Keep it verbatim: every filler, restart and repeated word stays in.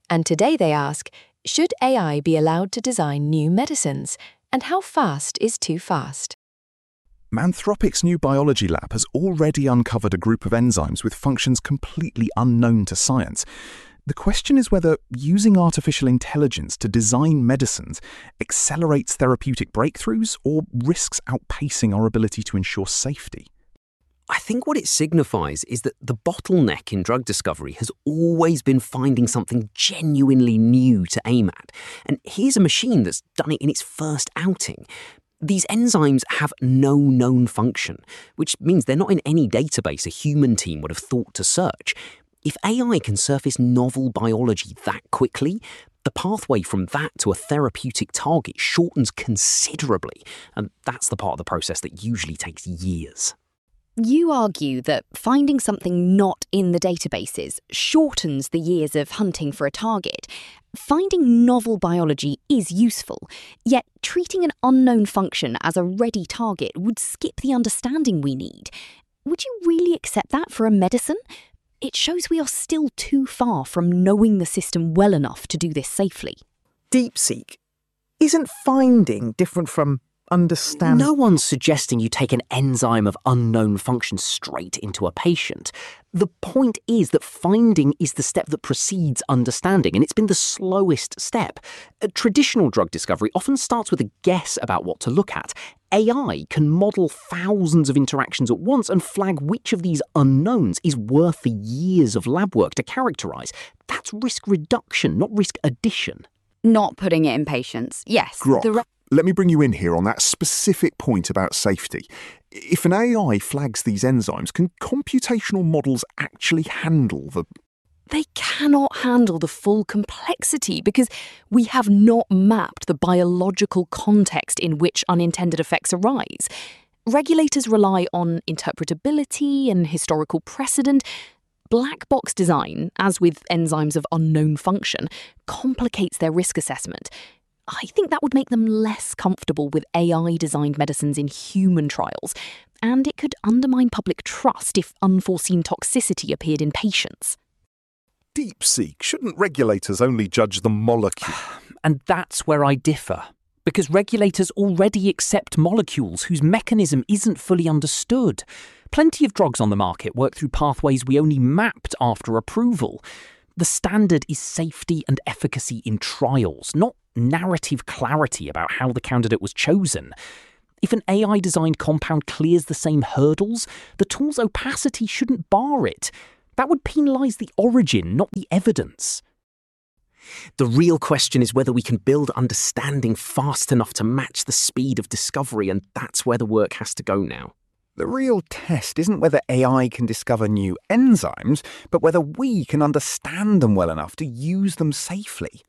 And today they ask, should A I be allowed to design new medicines? And how fast is too fast? Manthropic's new biology lab has already uncovered a group of enzymes with functions completely unknown to science. The question is whether using artificial intelligence to design medicines accelerates therapeutic breakthroughs or risks outpacing our ability to ensure safety. I think what it signifies is that the bottleneck in drug discovery has always been finding something genuinely new to aim at. And here's a machine that's done it in its first outing. These enzymes have no known function, which means they're not in any database a human team would have thought to search. If A I can surface novel biology that quickly, the pathway from that to a therapeutic target shortens considerably, and that's the part of the process that usually takes years. You argue that finding something not in the databases shortens the years of hunting for a target. Finding novel biology is useful, yet treating an unknown function as a ready target would skip the understanding we need. Would you really accept that for a medicine? It shows we are still too far from knowing the system well enough to do this safely. DeepSeek, isn't finding different from understand? No one's suggesting you take an enzyme of unknown function straight into a patient. The point is that finding is the step that precedes understanding, and it's been the slowest step. A traditional drug discovery often starts with a guess about what to look at. A I can model thousands of interactions at once and flag which of these unknowns is worth the years of lab work to characterise. That's risk reduction, not risk addition. Not putting it in patients, yes. Grok, the re- let me bring you in here on that specific point about safety. If an A I flags these enzymes, can computational models actually handle the... They cannot handle the full complexity because we have not mapped the biological context in which unintended effects arise. Regulators rely on interpretability and historical precedent. Black box design, as with enzymes of unknown function, complicates their risk assessment. I think that would make them less comfortable with A I-designed medicines in human trials, and it could undermine public trust if unforeseen toxicity appeared in patients. DeepSeek, shouldn't regulators only judge the molecule? And that's where I differ, because regulators already accept molecules whose mechanism isn't fully understood. Plenty of drugs on the market work through pathways we only mapped after approval. The standard is safety and efficacy in trials, not narrative clarity about how the candidate was chosen. If an A I-designed compound clears the same hurdles, the tool's opacity shouldn't bar it. That would penalise the origin, not the evidence. The real question is whether we can build understanding fast enough to match the speed of discovery, and that's where the work has to go now. The real test isn't whether A I can discover new enzymes, but whether we can understand them well enough to use them safely.